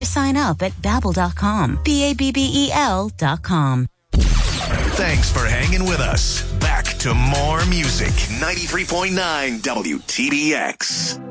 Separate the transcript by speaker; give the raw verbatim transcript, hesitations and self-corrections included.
Speaker 1: Sign up at babbel dot com. B A B B E L dot com.
Speaker 2: Thanks for hanging with us. Back to more music. ninety-three point nine W T B X.